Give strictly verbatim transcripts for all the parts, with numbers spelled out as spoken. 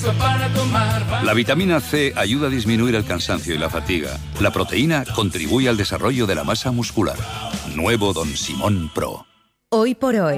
La vitamina C ayuda a disminuir el cansancio y la fatiga. La proteína contribuye al desarrollo de la masa muscular. Nuevo Don Simón Pro. Hoy por hoy,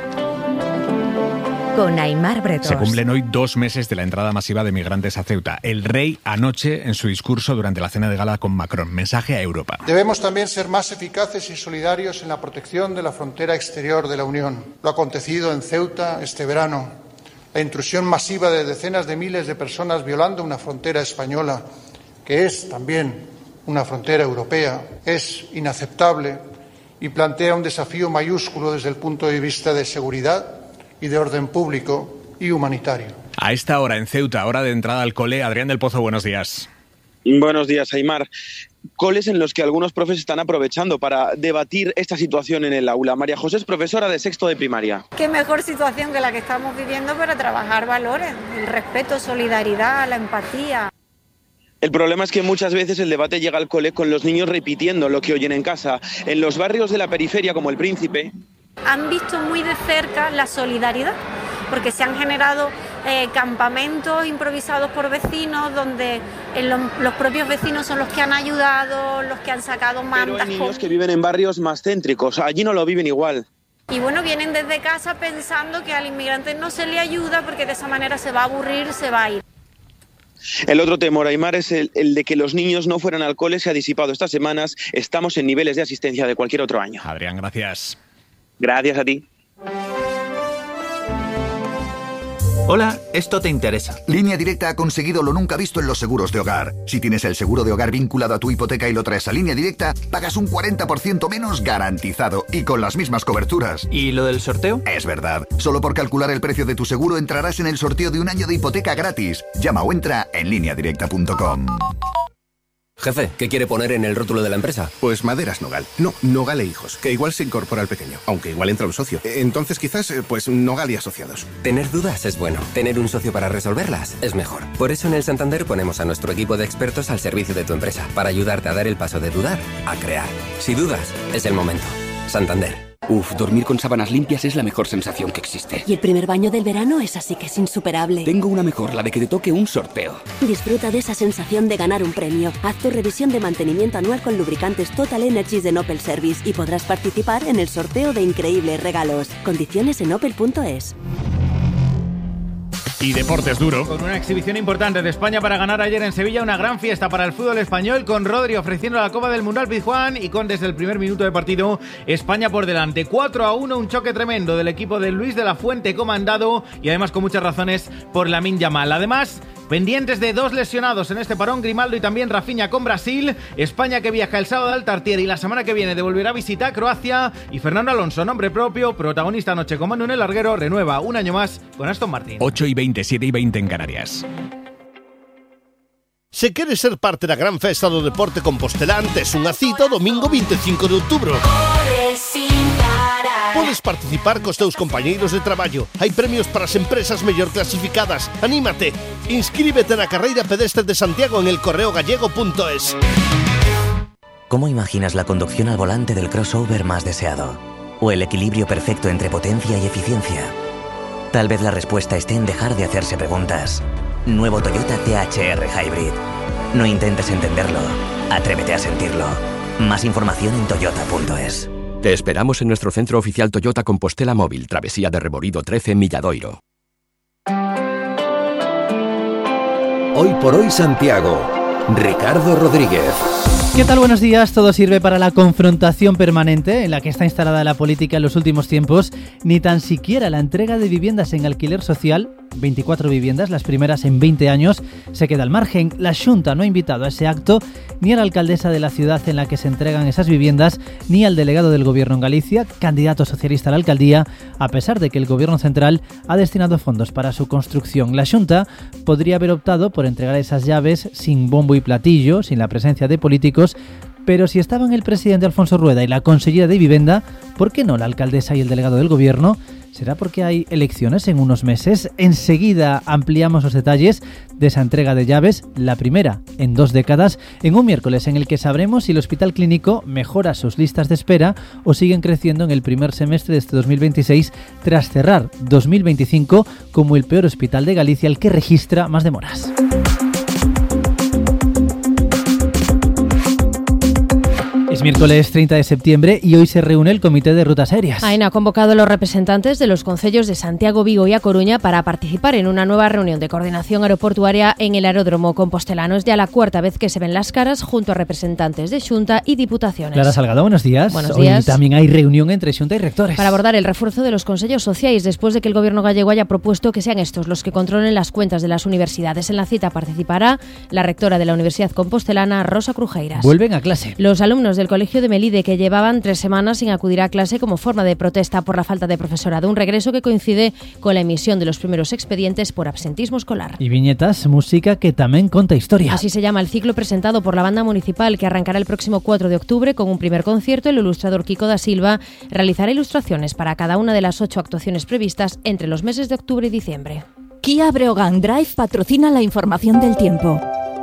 con Aimar Bretós. Se cumplen hoy dos meses de la entrada masiva de migrantes a Ceuta. El rey anoche en su discurso durante la cena de gala con Macron. Mensaje a Europa. Debemos también ser más eficaces y solidarios en la protección de la frontera exterior de la Unión. Lo acontecido en Ceuta este verano, la intrusión masiva de decenas de miles de personas violando una frontera española, que es también una frontera europea, es inaceptable y plantea un desafío mayúsculo desde el punto de vista de seguridad y de orden público y humanitario. A esta hora en Ceuta, hora de entrada al cole, Adrián del Pozo, buenos días. Buenos días, Aimar. Coles en los que algunos profes están aprovechando para debatir esta situación en el aula. María José es profesora de sexto de primaria. Qué mejor situación que la que estamos viviendo para trabajar valores, el respeto, solidaridad, la empatía. El problema es que muchas veces el debate llega al cole con los niños repitiendo lo que oyen en casa. En los barrios de la periferia, como El Príncipe, han visto muy de cerca la solidaridad, porque se han generado eh, campamentos improvisados por vecinos, donde eh, lo, los propios vecinos son los que han ayudado, los que han sacado mantas. Pero hay niños con... que viven en barrios más céntricos, allí no lo viven igual. Y bueno, vienen desde casa pensando que al inmigrante no se le ayuda porque de esa manera se va a aburrir, se va a ir. El otro temor, Aimar, es el, el de que los niños no fueran al cole. Se ha disipado estas semanas. Estamos en niveles de asistencia de cualquier otro año. Adrián, gracias. Gracias a ti. Hola, esto te interesa. Línea Directa ha conseguido lo nunca visto en los seguros de hogar. Si tienes el seguro de hogar vinculado a tu hipoteca y lo traes a Línea Directa, pagas un cuarenta por ciento menos garantizado y con las mismas coberturas. ¿Y lo del sorteo? Es verdad. Solo por calcular el precio de tu seguro entrarás en el sorteo de un año de hipoteca gratis. Llama o entra en línea directa punto com. Jefe, ¿qué quiere poner en el rótulo de la empresa? Pues Maderas Nogal. No, Nogal e Hijos, que igual se incorpora al pequeño, aunque igual entra un socio. Entonces quizás, pues Nogal y Asociados. Tener dudas es bueno. Tener un socio para resolverlas es mejor. Por eso en el Santander ponemos a nuestro equipo de expertos al servicio de tu empresa, para ayudarte a dar el paso de dudar a crear. Si dudas, es el momento. Santander. Uf, dormir con sábanas limpias es la mejor sensación que existe. Y el primer baño del verano es así que es insuperable. Tengo una mejor, la de que te toque un sorteo. Disfruta de esa sensación de ganar un premio. Haz tu revisión de mantenimiento anual con lubricantes Total Energies de Opel Service y podrás participar en el sorteo de increíbles regalos. Condiciones en opel punto es. Y deportes duro. Con una exhibición importante de España para ganar ayer en Sevilla, una gran fiesta para el fútbol español, con Rodri ofreciendo la Copa del Mundo al Pizjuán y con desde el primer minuto de partido España por delante. cuatro a uno, un choque tremendo del equipo de Luis de la Fuente comandado y además con muchas razones por Lamine Yamal. Además, pendientes de dos lesionados en este parón, Grimaldo y también Rafinha con Brasil. España que viaja el sábado al Tartiere y la semana que viene devolverá visita a Croacia. Y Fernando Alonso, nombre propio, protagonista anoche con Manu en el larguero, renueva un año más con Aston Martin. ocho y veinte, siete y veinte en Canarias. Se quere ser parte da gran festa do deporte compostelán, tes unha cita o domingo veinticinco de outubro. Podes participar cos teus compañeiros de traballo. Hai premios para as empresas mellor clasificadas. Anímate. Inscríbete na carreira pedestre de Santiago en el correo gallego punto es. ¿Cómo imaginas la conducción al volante del crossover más deseado? ¿O el equilibrio perfecto entre potencia y eficiencia? Tal vez la respuesta esté en dejar de hacerse preguntas. Nuevo Toyota T H R Hybrid. No intentes entenderlo. Atrévete a sentirlo. Más información en toyota punto es. Te esperamos en nuestro centro oficial Toyota Compostela Móvil, Travesía de Reborido trece, Milladoiro. Hoy por hoy Santiago. Ricardo Rodríguez. ¿Qué tal? Buenos días. Todo sirve para la confrontación permanente en la que está instalada la política en los últimos tiempos. Ni tan siquiera la entrega de viviendas en alquiler social, veinticuatro viviendas, las primeras en veinte años, se queda al margen. La Xunta no ha invitado a ese acto ni a la alcaldesa de la ciudad en la que se entregan esas viviendas, ni al delegado del gobierno en Galicia, candidato socialista a la alcaldía, a pesar de que el gobierno central ha destinado fondos para su construcción. La Xunta podría haber optado por entregar esas llaves sin bombo y platillo, sin la presencia de políticos, pero si estaban el presidente Alfonso Rueda y la consellera de Vivienda, ¿por qué no la alcaldesa y el delegado del gobierno? ¿Será porque hay elecciones en unos meses? Enseguida ampliamos los detalles de esa entrega de llaves, la primera en dos décadas, en un miércoles en el que sabremos si el Hospital Clínico mejora sus listas de espera o siguen creciendo en el primer semestre de este dos mil veintiséis, tras cerrar dos mil veinticinco como el peor hospital de Galicia, el que registra más demoras. Es miércoles treinta de septiembre y hoy se reúne el Comité de Rutas Aéreas. AENA ha convocado a los representantes de los concellos de Santiago, Vigo y A Coruña para participar en una nueva reunión de coordinación aeroportuaria en el aeródromo compostelano. Es ya la cuarta vez que se ven las caras junto a representantes de Xunta y Diputaciones. Clara Salgado, buenos días. Buenos días. Hoy también hay reunión entre Xunta y rectores. Para abordar el refuerzo de los consellos sociais después de que el gobierno gallego haya propuesto que sean estos los que controlen las cuentas de las universidades. En la cita participará la rectora de la Universidad Compostelana, Rosa Crujeiras. Vuelven a clase. Los alumnos del Colegio de Melide, que llevaban tres semanas sin acudir a clase como forma de protesta por la falta de profesorado. Un regreso que coincide con la emisión de los primeros expedientes por absentismo escolar. Y viñetas, música que también conta historia. Así se llama el ciclo presentado por la banda municipal, que arrancará el próximo cuatro de octubre con un primer concierto. El ilustrador Kiko da Silva realizará ilustraciones para cada una de las ocho actuaciones previstas entre los meses de octubre y diciembre. Kia Breogán Drive patrocina la información del tiempo.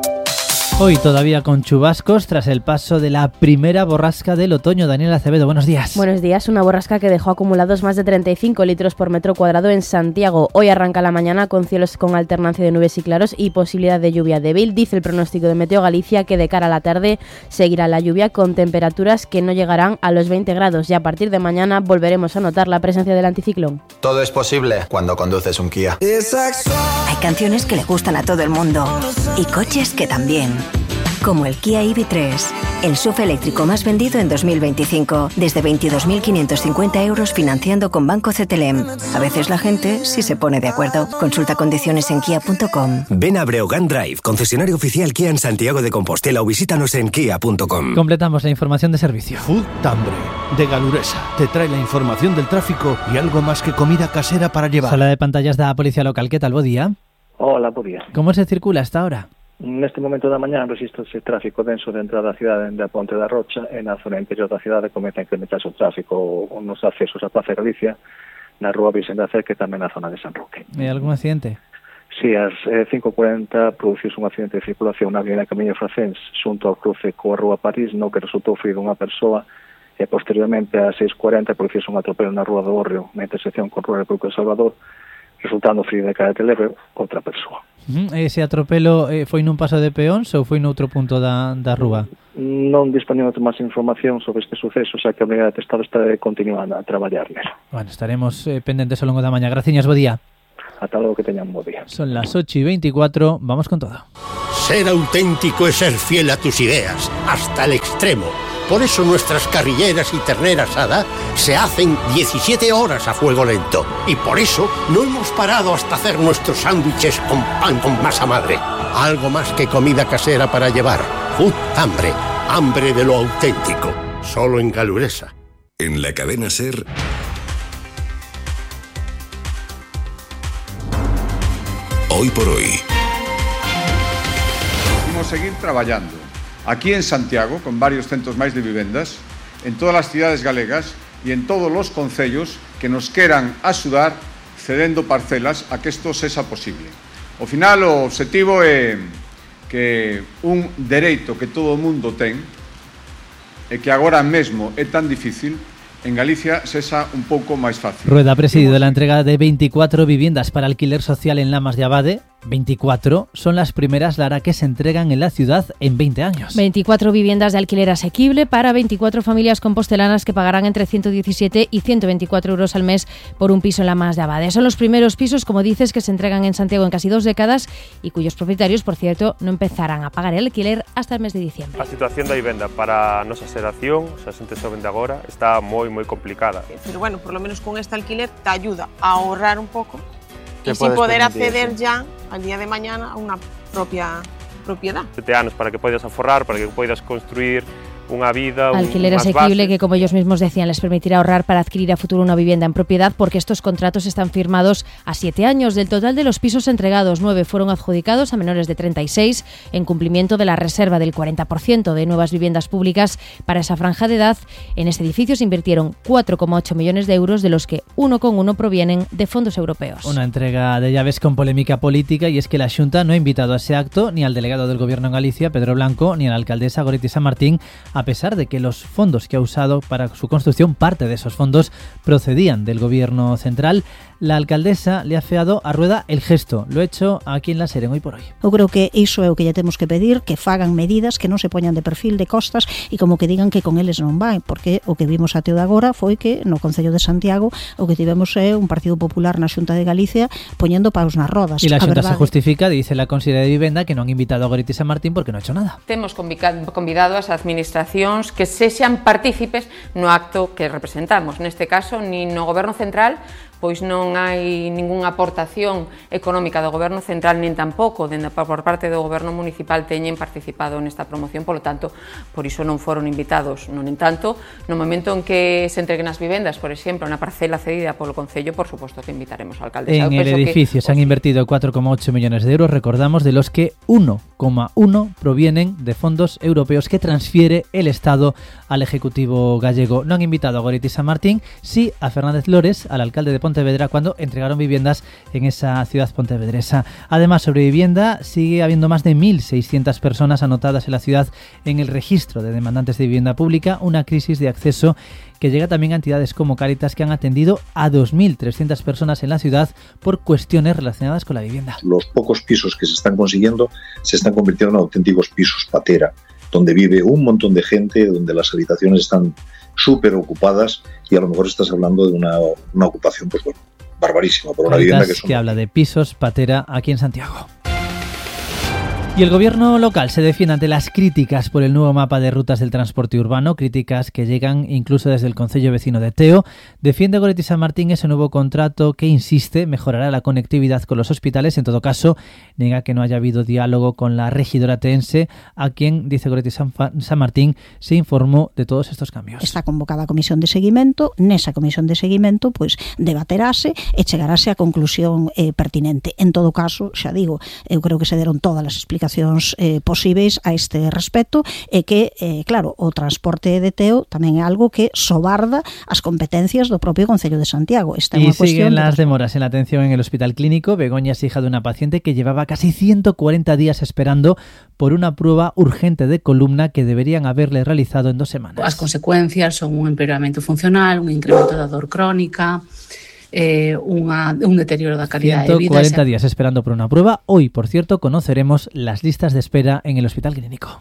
Hoy todavía con chubascos tras el paso de la primera borrasca del otoño. Daniela Acevedo, buenos días. Buenos días. Una borrasca que dejó acumulados más de treinta y cinco litros por metro cuadrado en Santiago. Hoy arranca la mañana con cielos con alternancia de nubes y claros y posibilidad de lluvia débil. Dice el pronóstico de Meteo Galicia que de cara a la tarde seguirá la lluvia con temperaturas que no llegarán a los veinte grados. Y a partir de mañana volveremos a notar la presencia del anticiclón. Todo es posible cuando conduces un Kia. Hay canciones que le gustan a todo el mundo y coches que también. Como el Kia E V tres, el S U V eléctrico más vendido en dos mil veinticinco, desde veintidós mil quinientos cincuenta euros financiando con Banco C T L M. A veces la gente sí se pone de acuerdo. Consulta condiciones en kia punto com. Ven a Breogán Drive, concesionario oficial Kia en Santiago de Compostela, o visítanos en kia punto com. Completamos la información de servicio. Food Tambre, de Galuresa, te trae la información del tráfico y algo más que comida casera para llevar. Sala de pantallas da Policía Local. ¿Qué tal? Bo día. Hola, bo día. ¿Cómo se circula hasta ahora? Neste momento da mañá registrase tráfico denso de entrada á cidade da Ponte da Rocha e na zona interior da cidade comeza a incrementarse o tráfico nos accesos á Plaza de Galicia, na Rúa Vicente da Cerque e tamén na zona de San Roque. ¿Hay algún accidente? Si, ás eh, cinco e cuarenta produciuse un accidente de circulación na avenida Camiño Fracens xunto ao cruce coa Rúa París, no que resultou ferido unha persoa e posteriormente ás seis e cuarenta produciuse un atropelo na Rúa do Orrio na intersección con Rúa República de Salvador, resultando ferida de carácter leve outra persoa. Ese atropelo eh, foi nun paso de peóns ou foi noutro punto da, da rúa? Non dispoñemos de máis información sobre este suceso, xa que a Brigada de Estado está continuando a traballar nela. Bueno, estaremos eh, pendentes ao longo da mañá. Graciñas, bo día. Ata logo, que teñan bo día. Son las ocho y veinticuatro, vamos con todo. Ser auténtico es ser fiel a tus ideas, hasta el extremo. Por eso nuestras carrilleras y ternera asada se hacen diecisiete horas a fuego lento. Y por eso no hemos parado hasta hacer nuestros sándwiches con pan con masa madre. Algo más que comida casera para llevar. Food Hambre, hambre de lo auténtico. Solo en Galuresa. En la cadena SER... Hoy por hoy. Vamos a seguir traballando aquí en Santiago, con varios centros máis de vivendas, en todas as cidades galegas e en todos os concellos que nos queran axudar cedendo parcelas a que isto sexa posible. Ao final, o obxectivo é que un dereito que todo o mundo ten e que agora mesmo é tan difícil, en Galicia sexa un pouco máis fácil. Rueda ha presidido la entrega de veinticuatro viviendas para alquiler social en Lamas de Abade. veinticuatro son las primeras, Lara, que se entregan en la ciudad en veinte años. veinticuatro viviendas de alquiler asequible para veinticuatro familias compostelanas que pagarán entre ciento diecisiete y ciento veinticuatro euros al mes por un piso en Lamas de Abade. Son los primeros pisos, como dices, que se entregan en Santiago en casi dos décadas y cuyos propietarios, por cierto, no empezarán a pagar el alquiler hasta el mes de diciembre. A situación da vivenda para a nosa xeración, xa xente xoven de agora, está moi moi complicada. Pero bueno, por lo menos con este alquiler te ayuda a ahorrar un poco y sin poder acceder ya al día de mañana a una propia propiedad. Sete anos para que poidas aforrar, para que poidas construir unha vida, alquiler unhas asequible bases. que, como ellos mismos decían, les permitirá ahorrar para adquirir a futuro una vivienda en propiedad, porque estos contratos están firmados a siete años. Del total de los pisos entregados, nueve fueron adjudicados a menores de treinta y seis, en cumplimiento de la reserva del cuarenta por ciento de nuevas viviendas públicas para esa franja de edad. En este edificio se invirtieron cuatro coma ocho millones de euros, de los que uno coma uno provienen de fondos europeos. Una entrega de llaves con polémica política, y es que la Xunta no ha invitado a ese acto ni al delegado del Gobierno en Galicia, Pedro Blanco, ni a la alcaldesa Goretti San Martín, a pesar de que los fondos que ha usado para su construcción, parte de esos fondos procedían del Gobierno central. La alcaldesa le ha feado a Rueda el gesto. Lo he hecho aquí en La Seren Hoy por Hoy. Eu creo que iso é o que lle temos que pedir, que fagan medidas, que non se poñan de perfil de costas e como que digan que con eles non vai, porque o que vimos até o de agora foi que no Concello de Santiago o que tivemos é un Partido Popular na Xunta de Galicia poñendo paus nas rodas. Y la Xunta verdade... se justifica, dice la Consellería de Vivenda, que non han invitado a Goretti San Martín porque non ha hecho nada. Temos convidado as administracións que sexan partícipes no acto que representamos. Neste caso, nin no Goberno Central, pois non hai ningunha aportación económica do Goberno Central, nin tampouco dende por parte do Goberno Municipal teñen participado nesta promoción, polo tanto, por iso non foron invitados. Non entanto, no momento en que se entreguen as vivendas, por exemplo, na parcela cedida polo Concello, por suposto que invitaremos ao alcalde. En el edificio se han invertido cuatro coma ocho millones de euros, recordamos, de los que uno coma uno provienen de fondos europeos que transfiere el Estado al Ejecutivo gallego. No han invitado a Goretti San Martín, sí a Fernández Lores, al alcalde de Pontevedra, cuando entregaron viviendas en esa ciudad pontevedresa. Además, sobre vivienda, sigue habiendo más de mil seiscientas personas anotadas en la ciudad en el registro de demandantes de vivienda pública, una crisis de acceso que llega también a entidades como Cáritas, que han atendido a dos mil trescientas personas en la ciudad por cuestiones relacionadas con la vivienda. Los pocos pisos que se están consiguiendo se están convirtiendo en auténticos pisos patera, donde vive un montón de gente, donde las habitaciones están súper ocupadas y a lo mejor estás hablando de una, una ocupación, pues bueno, barbarísima por una Cáritas, vivienda que son... que habla de pisos patera aquí en Santiago. Y el gobierno local se defiende ante las críticas por el nuevo mapa de rutas del transporte urbano, críticas que llegan incluso desde el concello vecino de Teo. Defiende Goretti San Martín ese nuevo contrato que, insiste, mejorará la conectividad con los hospitales. En todo caso, niega que no haya habido diálogo con la regidora teense, a quien, dice Goretti San, San Martín, se informó de todos estos cambios. Está convocada a comisión de seguimento, nesa comisión de seguimento pois debaterase e chegarase a conclusión eh, pertinente. En todo caso, xa digo, eu creo que se deron todas as explicacións Eh, posíveis a este respecto, e que, eh, claro, o transporte de Teo tamén é algo que sobarda as competencias do propio Concello de Santiago. Esta é y unha cuestión siguen de... las demoras en la atención en el hospital clínico. Begoña es hija de una paciente que llevaba casi ciento cuarenta días esperando por una prueba urgente de columna que deberían haberle realizado en dos semanas. As consecuencias son un empeoramento funcional, un incremento da dor crónica, Eh, una, un deterioro da calidad de vida. ciento cuarenta días esperando por una prueba. Hoy, por cierto, conoceremos las listas de espera en el hospital clínico.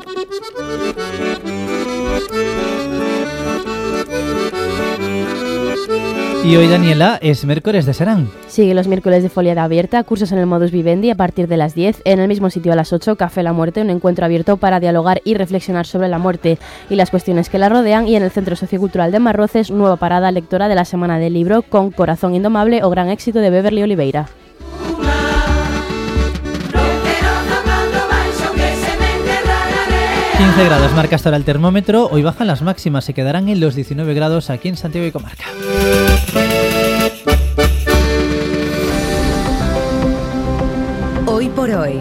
Y hoy, Daniela, es miércoles de Serán. Sigue los miércoles de Foliada Abierta, cursos en el Modus Vivendi a partir de las diez. En el mismo sitio a las ocho, Café La Muerte, un encuentro abierto para dialogar y reflexionar sobre la muerte y las cuestiones que la rodean. Y en el Centro Sociocultural de Marroces, nueva parada lectora de la Semana del Libro con Corazón Indomable o Gran Éxito de Beverly Oliveira. quince grados marca hasta ahora el termómetro. Hoy bajan las máximas, se quedarán en los diecinueve grados aquí en Santiago y comarca. Hoy por hoy,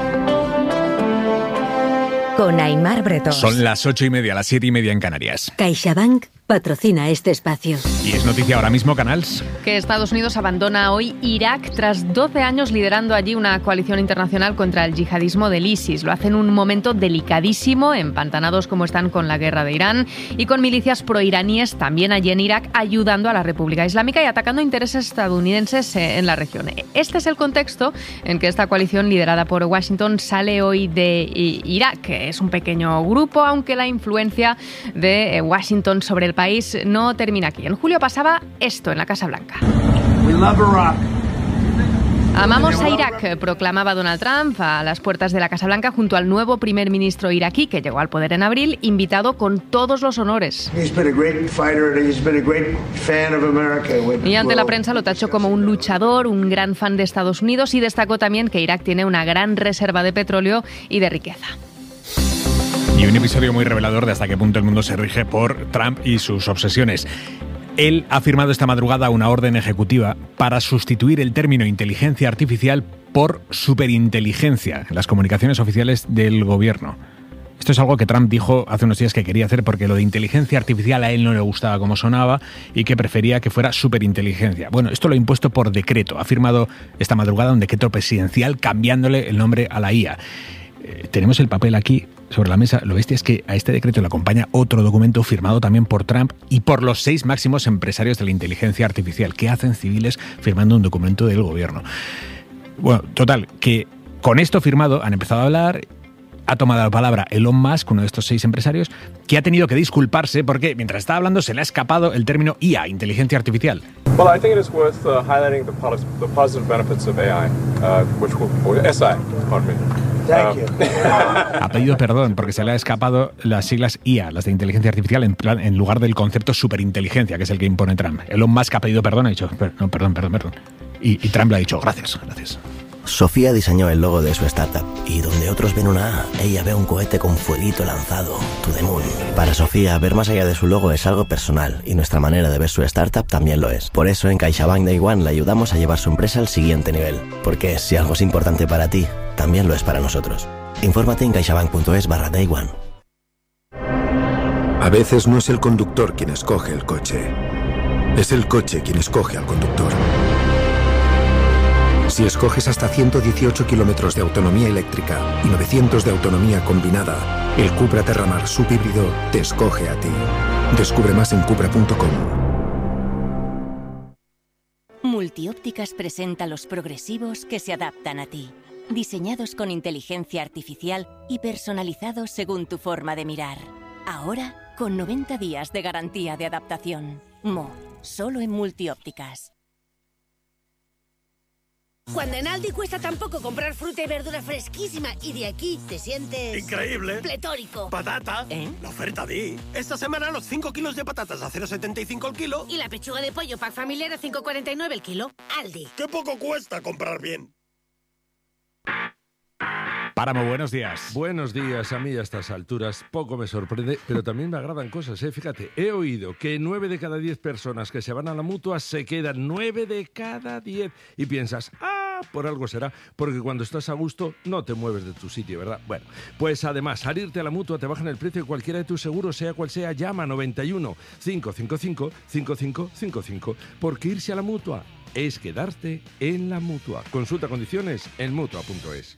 con Aimar Bretón. Son las ocho y media, las siete y media en Canarias. CaixaBank patrocina este espacio. Y es noticia ahora mismo, Canals. Que Estados Unidos abandona hoy Irak tras doce años liderando allí una coalición internacional contra el yihadismo del ISIS. Lo hace en un momento delicadísimo, empantanados como están con la guerra de Irán y con milicias proiraníes también allí en Irak ayudando a la República Islámica y atacando intereses estadounidenses en la región. Este es el contexto en que esta coalición liderada por Washington sale hoy de Irak. Es un pequeño grupo, aunque la influencia de Washington sobre el país no termina aquí. En julio pasaba esto en la Casa Blanca. We love Iraq. Amamos a Irak, proclamaba Donald Trump a las puertas de la Casa Blanca junto al nuevo primer ministro iraquí que llegó al poder en abril, invitado con todos los honores. Y ante la prensa lo tachó como un luchador, un gran fan de Estados Unidos y destacó también que Irak tiene una gran reserva de petróleo y de riqueza. Y un episodio muy revelador de hasta qué punto el mundo se rige por Trump y sus obsesiones. Él ha firmado esta madrugada una orden ejecutiva para sustituir el término inteligencia artificial por superinteligencia en las comunicaciones oficiales del gobierno. Esto es algo que Trump dijo hace unos días que quería hacer porque lo de inteligencia artificial a él no le gustaba como sonaba y que prefería que fuera superinteligencia. Bueno, esto lo ha impuesto por decreto. Ha firmado esta madrugada un decreto presidencial cambiándole el nombre a la I A. Eh, tenemos el papel aquí sobre la mesa. Lo bestia es que a este decreto le acompaña otro documento firmado también por Trump y por los seis máximos empresarios de la inteligencia artificial. ¿Qué hacen civiles firmando un documento del gobierno? Bueno, total, que con esto firmado han empezado a hablar. Ha tomado la palabra Elon Musk, uno de estos seis empresarios, que ha tenido que disculparse porque mientras estaba hablando se le ha escapado el término I A, inteligencia artificial. Well, I think it is worth uh, highlighting the, pos the positive benefits of A I, uh, which will, or S I, pardon me. Thank you. Ha pedido perdón porque se le ha escapado las siglas I A, las de inteligencia artificial, en, plan, en lugar del concepto superinteligencia, que es el que impone Trump. Elon Musk ha pedido perdón, ha dicho, no, perdón, perdón, perdón. Y, y Trump le ha dicho, gracias, gracias. Sofía diseñó el logo de su startup y donde otros ven una A, ella ve un cohete con fueguito lanzado, to the moon. Para Sofía, ver más allá de su logo es algo personal y nuestra manera de ver su startup también lo es. Por eso en CaixaBank Day One le ayudamos a llevar su empresa al siguiente nivel. Porque si algo es importante para ti, también lo es para nosotros. Infórmate en caixabank.es barra Day One. A veces no es el conductor quien escoge el coche, es el coche quien escoge al conductor. Si escoges hasta ciento dieciocho kilómetros de autonomía eléctrica y novecientos de autonomía combinada, el Cupra Terramar subhíbrido te escoge a ti. Descubre más en cupra punto com. Multiópticas presenta los progresivos que se adaptan a ti. Diseñados con inteligencia artificial y personalizados según tu forma de mirar. Ahora, con noventa días de garantía de adaptación. Mo, solo en Multiópticas. Cuando en Aldi cuesta tan poco comprar fruta y verdura fresquísima y de aquí te sientes... ¡increíble! ¡Pletórico! ¡Patata! ¿Eh? La oferta di. Esta semana los cinco kilos de patatas a cero coma setenta y cinco el kilo. Y la pechuga de pollo pack familiar a cinco coma cuarenta y nueve el kilo. Aldi. ¡Qué poco cuesta comprar bien! Páramo, buenos días. Buenos días. A mí a estas alturas poco me sorprende, pero también me agradan cosas, ¿eh? Fíjate, he oído que nueve de cada diez personas que se van a la Mutua se quedan. Nueve de cada diez. Y piensas, ah, por algo será, porque cuando estás a gusto no te mueves de tu sitio, ¿verdad? Bueno, pues además, al irte a la Mutua te bajan el precio de cualquiera de tus seguros, sea cual sea. Llama noventa y uno, cinco cinco cinco, cinco cinco cinco cinco, porque irse a la Mutua es quedarte en la Mutua. Consulta condiciones en mutua punto es.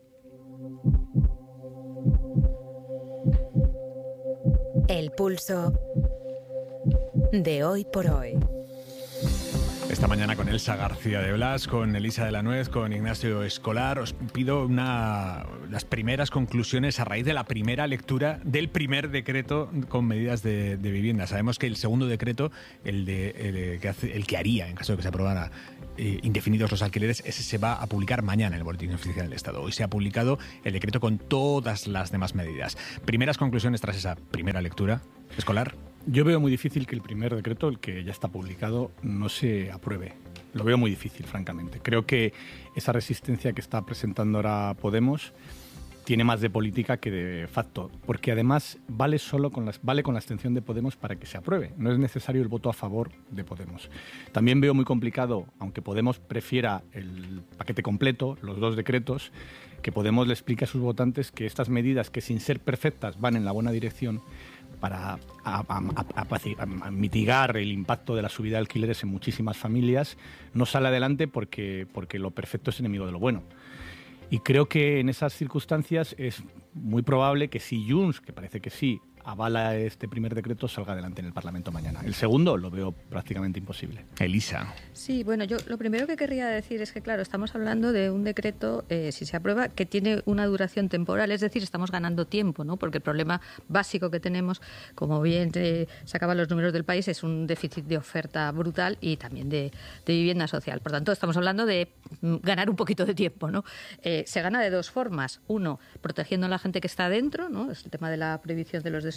El pulso de hoy por hoy. Esta mañana con Elsa García de Blas, con Elisa de la Nuez, con Ignacio Escolar, os pido una, las primeras conclusiones a raíz de la primera lectura del primer decreto con medidas de, de vivienda. Sabemos que el segundo decreto, el, de, el, que, hace, el que haría, en caso de que se aprobara, eh, indefinidos los alquileres, ese se va a publicar mañana en el Boletín Oficial del Estado. Hoy se ha publicado el decreto con todas las demás medidas. Primeras conclusiones tras esa primera lectura, Escolar. Yo veo muy difícil que el primer decreto, el que ya está publicado, no se apruebe. Lo veo muy difícil, francamente. Creo que esa resistencia que está presentando ahora Podemos tiene más de política que de facto, porque además vale solo con las, vale con la abstención de Podemos para que se apruebe. No es necesario el voto a favor de Podemos. También veo muy complicado, aunque Podemos prefiera el paquete completo, los dos decretos, que Podemos le explique a sus votantes que estas medidas, que sin ser perfectas van en la buena dirección, para a, a, a, a, a mitigar el impacto de la subida de alquileres en muchísimas familias, no sale adelante porque, porque lo perfecto es enemigo de lo bueno. Y creo que en esas circunstancias es muy probable que si Junts, que parece que sí, avala este primer decreto, salga adelante en el Parlamento mañana. El segundo lo veo prácticamente imposible. Elisa. Sí, bueno, yo lo primero que querría decir es que, claro, estamos hablando de un decreto, eh, si se aprueba, que tiene una duración temporal, es decir, estamos ganando tiempo, ¿no? Porque el problema básico que tenemos, como bien eh, sacaban los números del país, es un déficit de oferta brutal y también de, de vivienda social. Por tanto, estamos hablando de ganar un poquito de tiempo, ¿no? Eh, se gana de dos formas. Uno, protegiendo a la gente que está dentro, ¿no? Es el tema de la prohibición de los desarrollos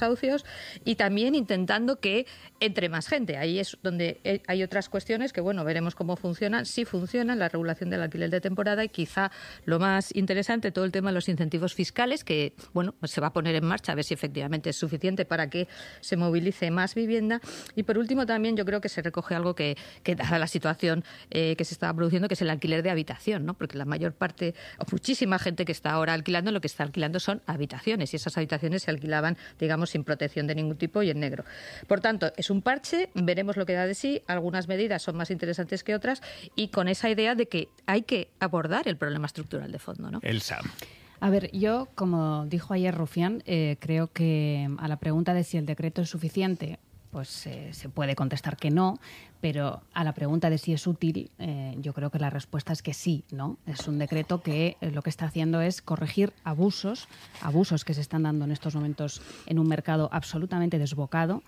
desahucios y también intentando que entre más gente. Ahí es donde hay otras cuestiones que, bueno, veremos cómo funcionan, si funcionan, la regulación del alquiler de temporada y quizá lo más interesante, todo el tema de los incentivos fiscales, que, bueno, pues se va a poner en marcha a ver si efectivamente es suficiente para que se movilice más vivienda. Y por último también yo creo que se recoge algo que, que dada la situación eh, que se estaba produciendo, que es el alquiler de habitación, ¿no? Porque la mayor parte, o muchísima gente que está ahora alquilando, lo que está alquilando son habitaciones y esas habitaciones se alquilaban, digamos, sin protección de ningún tipo y en negro. Por tanto, es un parche, veremos lo que da de sí, algunas medidas son más interesantes que otras y con esa idea de que hay que abordar el problema estructural de fondo, ¿no? Elsa. A ver, yo, como dijo ayer Rufián, eh, creo que a la pregunta de si el decreto es suficiente, pues eh, se puede contestar que no, pero a la pregunta de si es útil, eh, yo creo que la respuesta es que sí, ¿no? Es un decreto que eh, lo que está haciendo es corregir abusos, abusos que se están dando en estos momentos en un mercado absolutamente desbocado.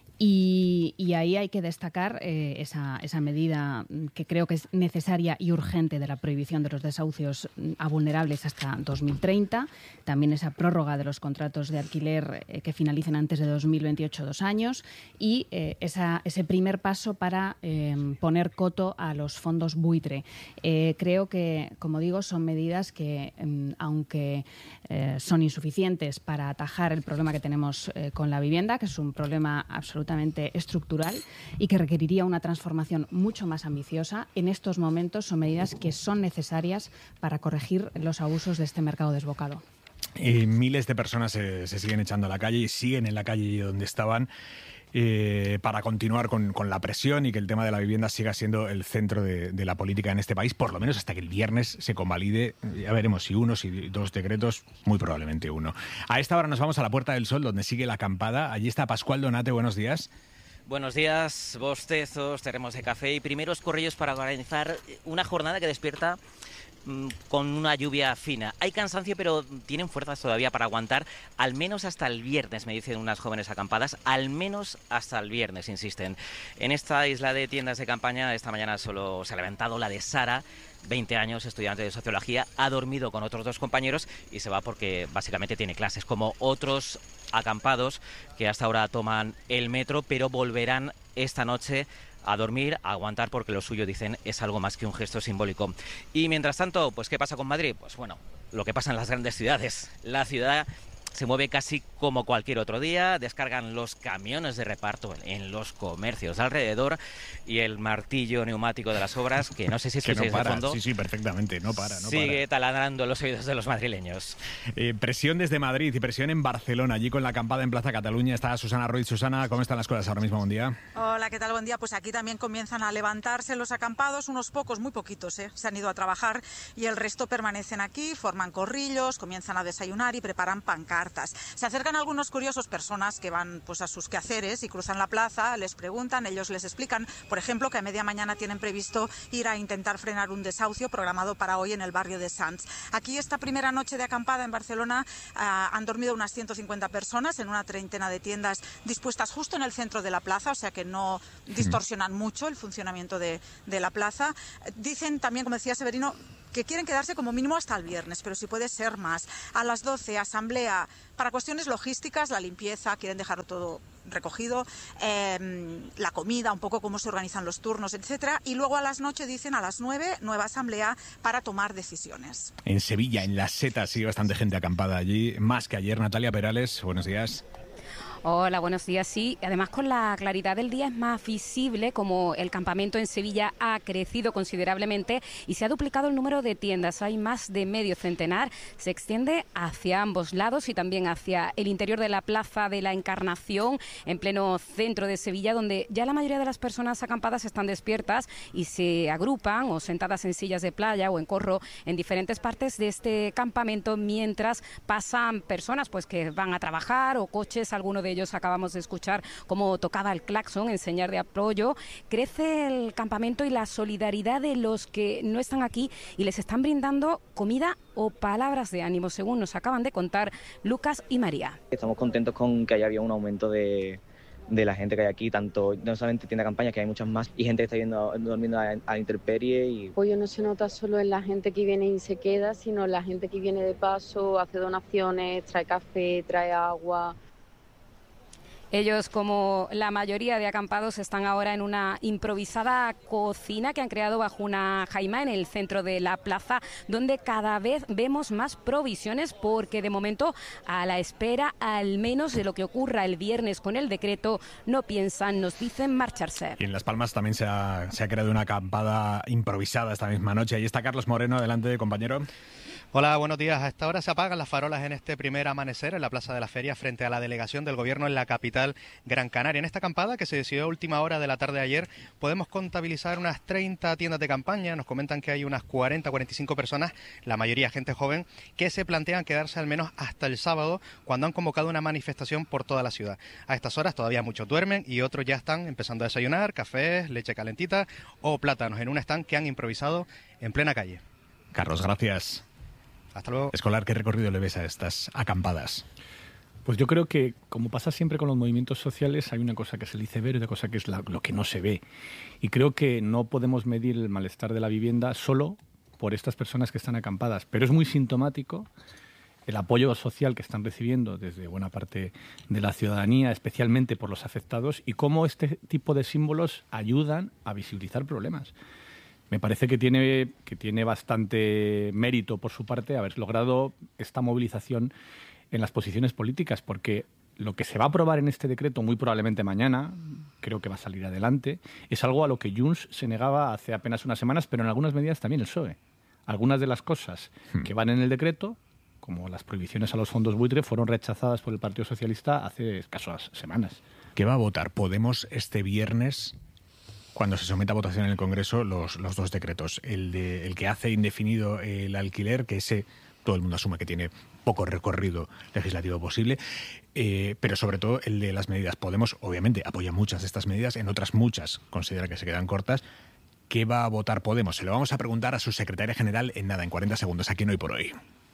Y, y ahí hay que destacar eh, esa, esa medida que creo que es necesaria y urgente de la prohibición de los desahucios a vulnerables hasta dos mil treinta, también esa prórroga de los contratos de alquiler eh, que finalicen antes de dos mil veintiocho, dos años, y eh, esa, ese primer paso para eh, poner coto a los fondos buitre. Eh, creo que, como digo, son medidas que, eh, aunque eh, son insuficientes para atajar el problema que tenemos eh, con la vivienda, que es un problema absolutamente estructural y que requeriría una transformación mucho más ambiciosa, en estos momentos son medidas que son necesarias para corregir los abusos de este mercado desbocado. Y miles de personas se, se siguen echando a la calle y siguen en la calle donde estaban eh, para continuar con, con la presión y que el tema de la vivienda siga siendo el centro de, de la política en este país, por lo menos hasta que el viernes se convalide. Ya veremos si uno, si dos decretos, muy probablemente uno. A esta hora nos vamos a la Puerta del Sol, donde sigue la acampada. Allí está Pascual Donate, buenos días. Buenos días, bostezos, termos de café y primeros corrillos para organizar una jornada que despierta con una lluvia fina. Hay cansancio, pero tienen fuerzas todavía para aguantar, al menos hasta el viernes, me dicen unas jóvenes acampadas, al menos hasta el viernes, insisten. En esta isla de tiendas de campaña, esta mañana solo se ha levantado la de Sara, veinte años, estudiante de sociología, ha dormido con otros dos compañeros y se va porque básicamente tiene clases, como otros acampados que hasta ahora toman el metro, pero volverán esta noche a dormir, a aguantar, porque lo suyo, dicen, es algo más que un gesto simbólico. Y mientras tanto, pues ¿qué pasa con Madrid? Pues bueno, lo que pasa en las grandes ciudades. La ciudad se mueve casi como cualquier otro día, descargan los camiones de reparto en los comercios alrededor y el martillo neumático de las obras, que no sé si es que no para, de fondo, sí, sí, perfectamente, no para, no sigue para. taladrando los oídos de los madrileños. Eh, presión desde Madrid y presión en Barcelona, allí con la acampada en Plaza Cataluña está Susana Ruiz. Susana, ¿cómo están las cosas ahora mismo? Buen día. Hola, ¿qué tal? Buen día. Pues aquí también comienzan a levantarse los acampados, unos pocos, muy poquitos, ¿eh? Se han ido a trabajar y el resto permanecen aquí, forman corrillos, comienzan a desayunar y preparan pancartas. Se acercan algunos curiosos, personas que van pues a sus quehaceres y cruzan la plaza, les preguntan, ellos les explican, por ejemplo, que a media mañana tienen previsto ir a intentar frenar un desahucio programado para hoy en el barrio de Sants. Aquí esta primera noche de acampada en Barcelona uh, han dormido unas ciento cincuenta personas en una treintena de tiendas dispuestas justo en el centro de la plaza, o sea que no distorsionan mucho el funcionamiento de, de la plaza. Dicen también, como decía Severino, que quieren quedarse como mínimo hasta el viernes, pero si puede ser más. A las doce, asamblea para cuestiones logísticas, la limpieza, quieren dejarlo todo recogido, eh, la comida, un poco cómo se organizan los turnos, etcétera. Y luego a las noche, dicen, a las nueve, nueva asamblea para tomar decisiones. En Sevilla, en Las Setas, sigue bastante gente acampada allí, más que ayer. Natalia Perales, buenos días. Hola, buenos días. Sí, además con la claridad del día es más visible como el campamento en Sevilla ha crecido considerablemente y se ha duplicado el número de tiendas. Hay más de medio centenar. Se extiende hacia ambos lados y también hacia el interior de la Plaza de la Encarnación, en pleno centro de Sevilla, donde ya la mayoría de las personas acampadas están despiertas y se agrupan o sentadas en sillas de playa o en corro en diferentes partes de este campamento, mientras pasan personas pues que van a trabajar o coches, alguno de ellos acabamos de escuchar cómo tocaba el claxon en señal de apoyo. Crece el campamento y la solidaridad de los que no están aquí y les están brindando comida o palabras de ánimo, según nos acaban de contar Lucas y María. Estamos contentos con que haya habido un aumento de, de la gente que hay aquí, tanto no solamente tienda campaña, que hay muchas más, y gente que está viendo, durmiendo a, a la intemperie. Y... El apoyo no se nota solo en la gente que viene y se queda, sino en la gente que viene de paso, hace donaciones, trae café, trae agua. Ellos, como la mayoría de acampados, están ahora en una improvisada cocina que han creado bajo una jaima en el centro de la plaza, donde cada vez vemos más provisiones, porque de momento, a la espera al menos de lo que ocurra el viernes con el decreto, no piensan, nos dicen, marcharse. Y en Las Palmas también se ha, se ha creado una acampada improvisada esta misma noche. Ahí está Carlos Moreno, adelante, compañero. Hola, buenos días. A esta hora se apagan las farolas en este primer amanecer en la Plaza de la Feria frente a la delegación del Gobierno en la capital Gran Canaria. En esta acampada, que se decidió a última hora de la tarde de ayer, podemos contabilizar unas treinta tiendas de campaña. Nos comentan que hay unas cuarenta a cuarenta y cinco personas, la mayoría gente joven, que se plantean quedarse al menos hasta el sábado, cuando han convocado una manifestación por toda la ciudad. A estas horas todavía muchos duermen y otros ya están empezando a desayunar cafés, leche calentita o plátanos en un stand que han improvisado en plena calle. Carlos, gracias. Hasta luego. Escolar, ¿qué recorrido le ves a estas acampadas? Pues yo creo que, como pasa siempre con los movimientos sociales, hay una cosa que se dice ver y otra cosa que es la, lo que no se ve. Y creo que no podemos medir el malestar de la vivienda solo por estas personas que están acampadas. Pero es muy sintomático el apoyo social que están recibiendo desde buena parte de la ciudadanía, especialmente por los afectados, y cómo este tipo de símbolos ayudan a visibilizar problemas. Me parece que tiene, que tiene bastante mérito por su parte haber logrado esta movilización en las posiciones políticas, porque lo que se va a aprobar en este decreto, muy probablemente mañana, creo que va a salir adelante, es algo a lo que Junts se negaba hace apenas unas semanas, pero en algunas medidas también el P S O E. Algunas de las cosas hmm. que van en el decreto, como las prohibiciones a los fondos buitre, fueron rechazadas por el Partido Socialista hace escasas semanas. ¿Qué va a votar Podemos este viernes cuando se someta a votación en el Congreso los, los dos decretos? El, de, el que hace indefinido el alquiler, que ese todo el mundo asume que tiene poco recorrido legislativo posible, eh, pero sobre todo el de las medidas. Podemos, obviamente, apoya muchas de estas medidas, en otras muchas considera que se quedan cortas. ¿Qué va a votar Podemos? Se lo vamos a preguntar a su secretaria general en nada, en cuarenta segundos, aquí en Hoy por Hoy.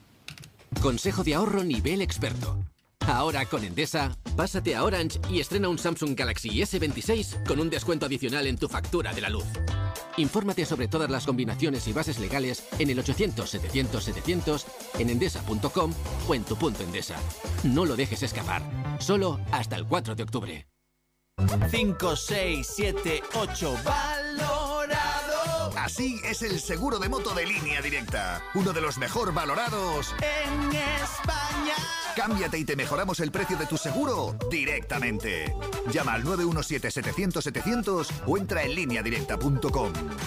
Consejo de ahorro nivel experto. Ahora con Endesa, pásate a Orange y estrena un Samsung Galaxy ese veintiséis con un descuento adicional en tu factura de la luz. Infórmate sobre todas las combinaciones y bases legales en el ochocientos setecientos setecientos, en endesa punto com o en tu punto Endesa. No lo dejes escapar. Solo hasta el cuatro de octubre. cinco, seis, siete, ocho, valorado. Así es el seguro de moto de Línea Directa. Uno de los mejor valorados en España. Cámbiate y te mejoramos el precio de tu seguro directamente. Llama al nueve uno siete, setecientos, setecientos o entra en línea directa punto com.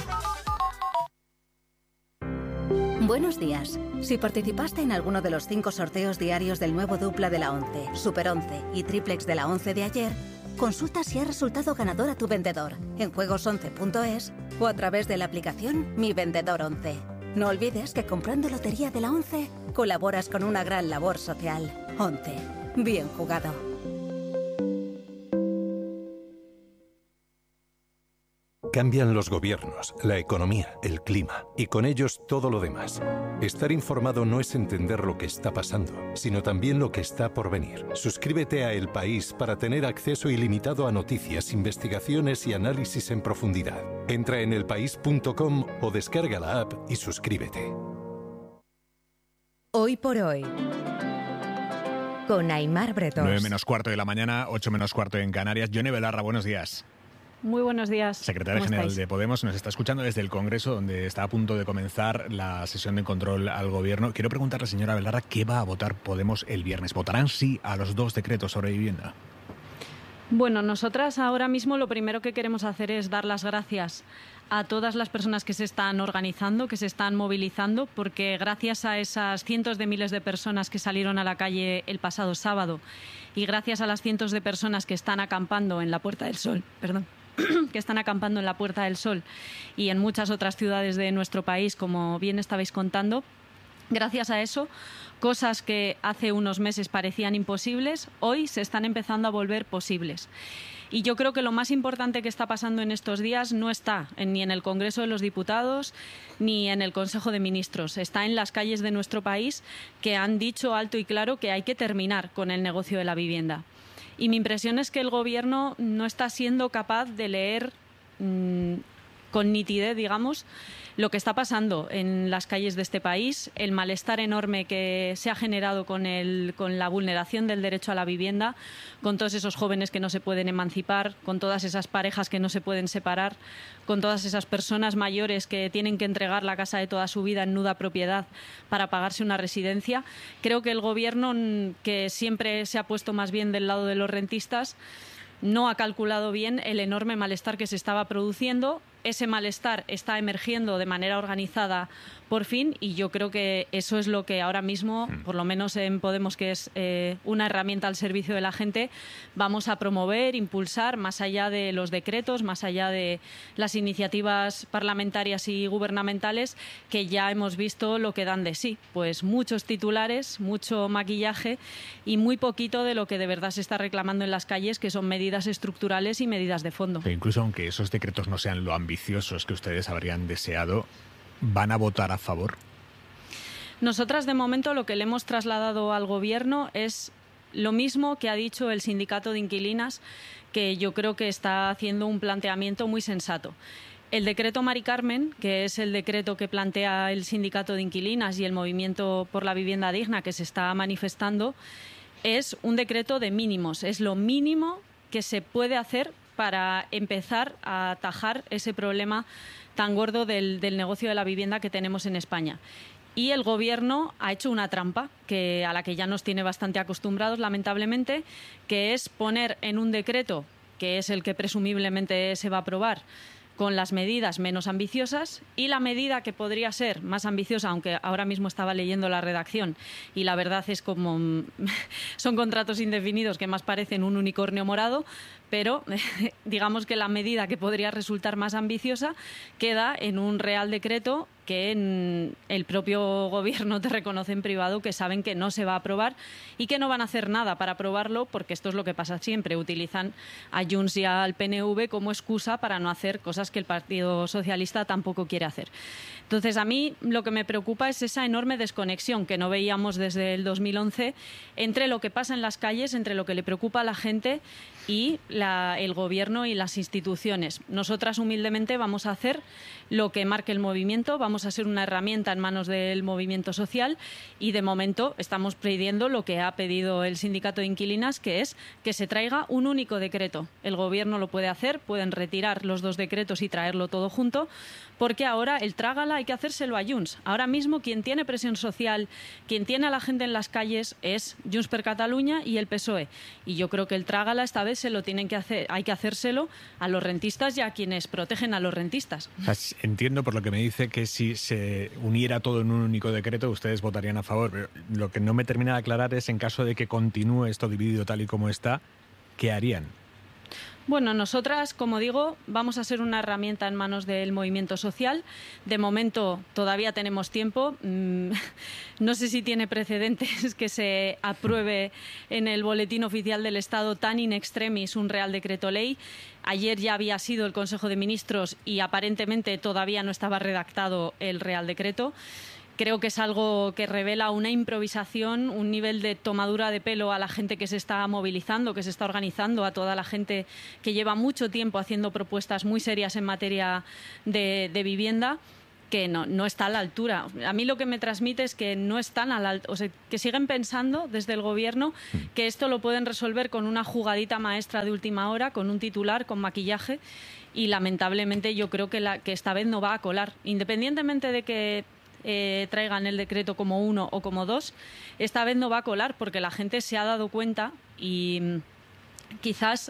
Buenos días. Si participaste en alguno de los cinco sorteos diarios del nuevo dupla de la once, Super once y Triplex de la once de ayer, consulta si ha resultado ganador a tu vendedor en juegos once punto es o a través de la aplicación Mi Vendedor once. No olvides que comprando Lotería de la once colaboras con una gran labor social. once. Bien jugado. Cambian los gobiernos, la economía, el clima y con ellos todo lo demás. Estar informado no es entender lo que está pasando, sino también lo que está por venir. Suscríbete a El País para tener acceso ilimitado a noticias, investigaciones y análisis en profundidad. Entra en el país punto com o descarga la app y suscríbete. Hoy por hoy, con Aimar Bretos. nueve menos cuarto de la mañana, ocho menos cuarto en Canarias. Yone Belarra, buenos días. Muy buenos días. Secretaria General de Podemos, nos está escuchando desde el Congreso, donde está a punto de comenzar la sesión de control al Gobierno. Quiero preguntarle, señora Belarra, ¿qué va a votar Podemos el viernes? ¿Votarán sí a los dos decretos sobre vivienda? Bueno, nosotras ahora mismo lo primero que queremos hacer es dar las gracias a todas las personas que se están organizando, que se están movilizando, porque gracias a esas cientos de miles de personas que salieron a la calle el pasado sábado y gracias a las cientos de personas que están acampando en la Puerta del Sol, perdón, que están acampando en la Puerta del Sol y en muchas otras ciudades de nuestro país, como bien estabais contando, gracias a eso, cosas que hace unos meses parecían imposibles, hoy se están empezando a volver posibles. Y yo creo que lo más importante que está pasando en estos días no está ni en el Congreso de los Diputados ni en el Consejo de Ministros. Está en las calles de nuestro país, que han dicho alto y claro que hay que terminar con el negocio de la vivienda. Y mi impresión es que el Gobierno no está siendo capaz de leer mmm, con nitidez, digamos, lo que está pasando en las calles de este país, el malestar enorme que se ha generado con, el, con la vulneración del derecho a la vivienda, con todos esos jóvenes que no se pueden emancipar, con todas esas parejas que no se pueden separar, con todas esas personas mayores que tienen que entregar la casa de toda su vida en nuda propiedad para pagarse una residencia. Creo que el Gobierno, que siempre se ha puesto más bien del lado de los rentistas, no ha calculado bien el enorme malestar que se estaba produciendo. Ese malestar está emergiendo de manera organizada por fin, y yo creo que eso es lo que ahora mismo, por lo menos en Podemos, que es eh, una herramienta al servicio de la gente, vamos a promover, impulsar, más allá de los decretos, más allá de las iniciativas parlamentarias y gubernamentales, que ya hemos visto lo que dan de sí. Pues muchos titulares, mucho maquillaje y muy poquito de lo que de verdad se está reclamando en las calles, que son medidas estructurales y medidas de fondo. Pero incluso aunque esos decretos no sean lo ambiciosos que ustedes habrían deseado, ¿van a votar a favor? Nosotras, de momento, lo que le hemos trasladado al Gobierno es lo mismo que ha dicho el sindicato de inquilinas, que yo creo que está haciendo un planteamiento muy sensato. El decreto Mari Carmen, que es el decreto que plantea el sindicato de inquilinas y el movimiento por la vivienda digna que se está manifestando, es un decreto de mínimos, es lo mínimo que se puede hacer para empezar a atajar ese problema tan gordo del, del negocio de la vivienda que tenemos en España. Y el Gobierno ha hecho una trampa que, a la que ya nos tiene bastante acostumbrados, lamentablemente, que es poner en un decreto, que es el que presumiblemente se va a aprobar, con las medidas menos ambiciosas, y la medida que podría ser más ambiciosa, aunque ahora mismo estaba leyendo la redacción y la verdad es como son contratos indefinidos que más parecen un unicornio morado, pero digamos que la medida que podría resultar más ambiciosa queda en un Real Decreto que en el propio Gobierno te reconoce en privado que saben que no se va a aprobar y que no van a hacer nada para aprobarlo, porque esto es lo que pasa siempre, utilizan a Junts y al P N V como excusa para no hacer cosas que el Partido Socialista tampoco quiere hacer. Entonces, a mí lo que me preocupa es esa enorme desconexión que no veíamos desde el dos mil once entre lo que pasa en las calles, entre lo que le preocupa a la gente y la, el Gobierno y las instituciones. Nosotras, humildemente, vamos a hacer lo que marque el movimiento, vamos a ser una herramienta en manos del movimiento social y, de momento, estamos pidiendo lo que ha pedido el sindicato de inquilinas, que es que se traiga un único decreto. El Gobierno lo puede hacer, pueden retirar los dos decretos y traerlo todo junto, porque ahora el trágala hay que hacérselo a Junts. Ahora mismo quien tiene presión social, quien tiene a la gente en las calles es Junts per Catalunya y el P S O E. Y yo creo que el trágala esta vez se lo tienen que hacer, hay que hacérselo a los rentistas y a quienes protegen a los rentistas. O sea, entiendo por lo que me dice que si se uniera todo en un único decreto ustedes votarían a favor, pero lo que no me termina de aclarar es, en caso de que continúe esto dividido tal y como está, ¿qué harían? Bueno, nosotras, como digo, vamos a ser una herramienta en manos del movimiento social. De momento todavía tenemos tiempo. No sé si tiene precedentes que se apruebe en el Boletín Oficial del Estado tan in extremis un Real Decreto Ley. Ayer ya había sido el Consejo de Ministros y aparentemente todavía no estaba redactado el Real Decreto. Creo que es algo que revela una improvisación, un nivel de tomadura de pelo a la gente que se está movilizando, que se está organizando, a toda la gente que lleva mucho tiempo haciendo propuestas muy serias en materia de, de vivienda, que no, no está a la altura. A mí lo que me transmite es que no están a la altura, o sea, que siguen pensando desde el Gobierno que esto lo pueden resolver con una jugadita maestra de última hora, con un titular, con maquillaje, y lamentablemente yo creo que, la, que esta vez no va a colar. Independientemente de que Eh, traigan el decreto como uno o como dos, esta vez no va a colar porque la gente se ha dado cuenta y quizás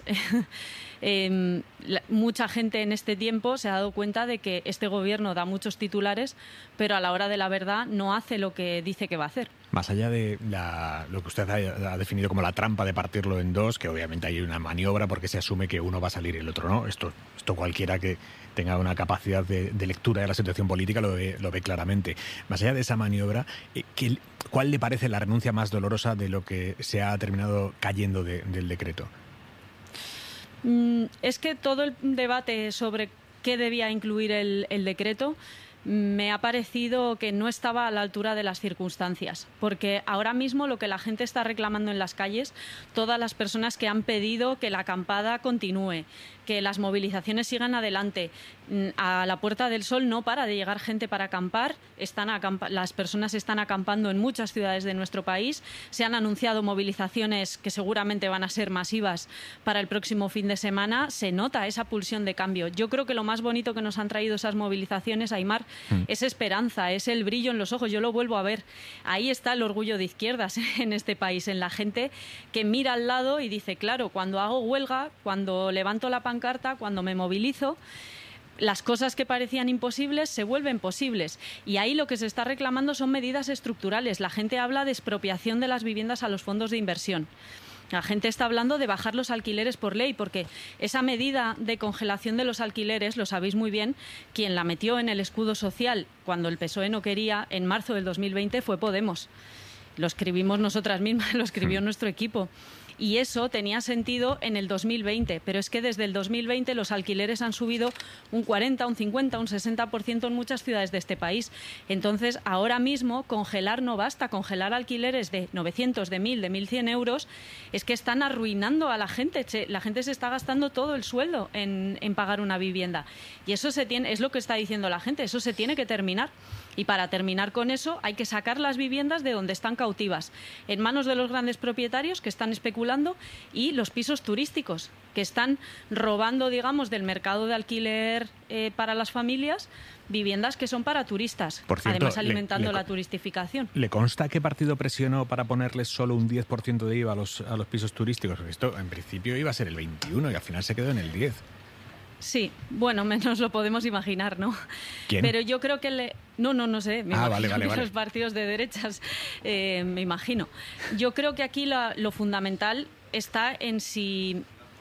eh, la, mucha gente en este tiempo se ha dado cuenta de que este Gobierno da muchos titulares, pero a la hora de la verdad no hace lo que dice que va a hacer. Más allá de la, lo que usted ha, ha definido como la trampa de partirlo en dos, que obviamente hay una maniobra porque se asume que uno va a salir y el otro no, esto, esto cualquiera que tenga una capacidad de, de lectura de la situación política lo ve, lo ve claramente. Más allá de esa maniobra, ¿qué, ¿cuál le parece la renuncia más dolorosa de lo que se ha terminado cayendo de, del decreto? Mm, es que todo el debate sobre qué debía incluir el, el decreto me ha parecido que no estaba a la altura de las circunstancias, porque ahora mismo lo que la gente está reclamando en las calles, todas las personas que han pedido que la acampada continúe, que las movilizaciones sigan adelante. A la Puerta del Sol no para de llegar gente para acampar, están acampa- las personas están acampando en muchas ciudades de nuestro país, se han anunciado movilizaciones que seguramente van a ser masivas para el próximo fin de semana, se nota esa pulsión de cambio. Yo creo que lo más bonito que nos han traído esas movilizaciones, Aimar, mm. es esperanza, es el brillo en los ojos, yo lo vuelvo a ver. Ahí está el orgullo de izquierdas en este país, en la gente que mira al lado y dice, claro, cuando hago huelga, cuando levanto la pancarta, cuando me movilizo, las cosas que parecían imposibles se vuelven posibles. Y ahí lo que se está reclamando son medidas estructurales. La gente habla de expropiación de las viviendas a los fondos de inversión. La gente está hablando de bajar los alquileres por ley, porque esa medida de congelación de los alquileres, lo sabéis muy bien, quien la metió en el escudo social cuando el P S O E no quería, en marzo del dos mil veinte, fue Podemos. Lo escribimos nosotras mismas, lo escribió nuestro equipo. Y eso tenía sentido en el dos mil veinte, pero es que desde el dos mil veinte los alquileres han subido un cuarenta, un cincuenta, un sesenta por ciento en muchas ciudades de este país. Entonces, ahora mismo, congelar no basta. Congelar alquileres de novecientos, de mil, de mil cien euros, es que están arruinando a la gente. La gente se está gastando todo el sueldo en, en pagar una vivienda. Y eso se tiene, es lo que está diciendo la gente, eso se tiene que terminar. Y para terminar con eso hay que sacar las viviendas de donde están cautivas, en manos de los grandes propietarios que están especulando y los pisos turísticos que están robando, digamos, del mercado de alquiler eh, para las familias viviendas que son para turistas, Por cierto, además alimentando le, le, la turistificación. ¿Le consta qué partido presionó para ponerles solo un diez por ciento de I V A a los, a los pisos turísticos? Porque esto en principio iba a ser el veintiuno y al final se quedó en el diez. Sí, bueno, menos lo podemos imaginar, ¿no? ¿Quién? Pero yo creo que le... No, no, no sé. Me ah, imagino vale, vale, que vale. los partidos de derechas, eh, me imagino. Yo creo que aquí la, lo fundamental está en si...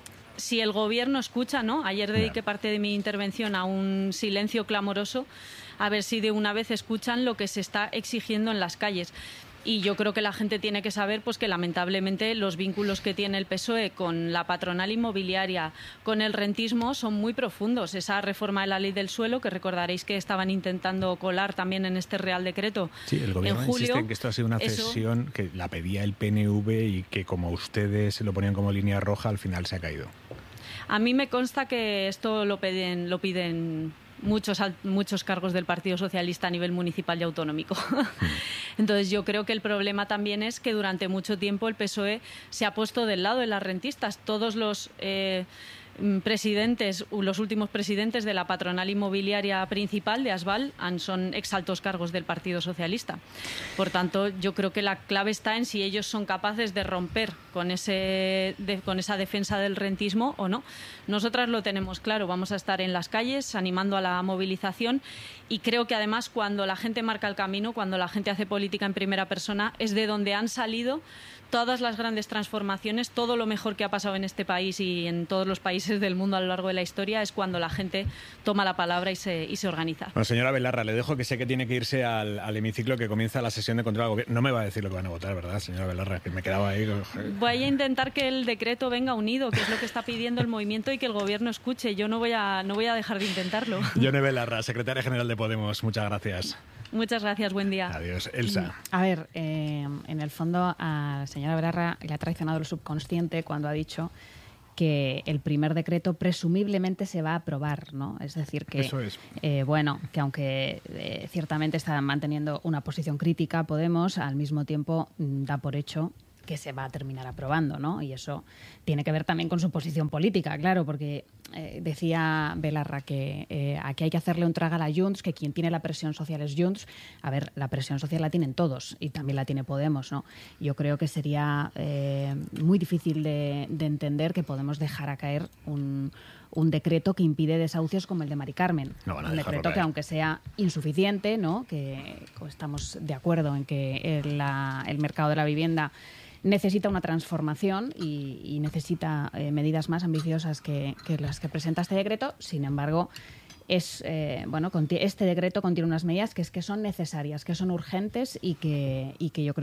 Si el gobierno escucha, ¿no? Ayer dediqué parte de mi intervención a un silencio clamoroso, a ver si de una vez escuchan lo que se está exigiendo en las calles. Y yo creo que la gente tiene que saber pues que lamentablemente los vínculos que tiene el P S O E con la patronal inmobiliaria, con el rentismo, son muy profundos. Esa reforma de la ley del suelo, que recordaréis que estaban intentando colar también en este Real Decreto sí, el gobierno en julio, insiste en que esto ha sido una cesión eso, que la pedía el P N V y que como ustedes lo ponían como línea roja, al final se ha caído. A mí me consta que esto lo piden, lo piden muchos, muchos cargos del Partido Socialista a nivel municipal y autonómico. Entonces yo creo que el problema también es que durante mucho tiempo el P S O E se ha puesto del lado de las rentistas. Todos los eh, presidentes, los últimos presidentes de la patronal inmobiliaria principal de Asval han, son exaltos cargos del Partido Socialista. Por tanto, yo creo que la clave está en si ellos son capaces de romper con, ese, de, con esa defensa del rentismo o no. Nosotras lo tenemos claro, vamos a estar en las calles animando a la movilización y creo que además cuando la gente marca el camino, cuando la gente hace política en primera persona, es de donde han salido todas las grandes transformaciones, todo lo mejor que ha pasado en este país y en todos los países del mundo a lo largo de la historia es cuando la gente toma la palabra y se, y se organiza. Bueno, señora Belarra, le dejo que sé que tiene que irse al, al hemiciclo que comienza la sesión de control al gobierno. No me va a decir lo que van a votar, ¿verdad, señora Belarra? Que me quedaba ahí. Voy a intentar que el decreto venga unido, que es lo que está pidiendo el movimiento y que el gobierno escuche. Yo no voy a, no voy a dejar de intentarlo. Yone Belarra, secretaria general de Podemos, muchas gracias. Muchas gracias, buen día. Adiós. Elsa. A ver, eh, en el fondo a la señora Belarra le ha traicionado el subconsciente cuando ha dicho que el primer decreto presumiblemente se va a aprobar, ¿no? Es decir, que, Eso es. eh, bueno, que aunque eh, ciertamente está manteniendo una posición crítica Podemos, al mismo tiempo da por hecho que se va a terminar aprobando, ¿no? Y eso tiene que ver también con su posición política, claro, porque eh, decía Belarra que eh, aquí hay que hacerle un trago a la Junts, que quien tiene la presión social es Junts. A ver, la presión social la tienen todos y también la tiene Podemos, ¿no? Yo creo que sería eh, muy difícil de, de entender que Podemos dejara caer un, un decreto que impide desahucios como el de Mari Carmen. No van a un decreto caer. que, aunque sea insuficiente, ¿no? Que estamos de acuerdo en que el, la, el mercado de la vivienda necesita una transformación y, y necesita eh, medidas más ambiciosas que, que las que presenta este decreto. Sin embargo, es eh, bueno, este decreto contiene unas medidas que es que son necesarias, que son urgentes y que, y que yo creo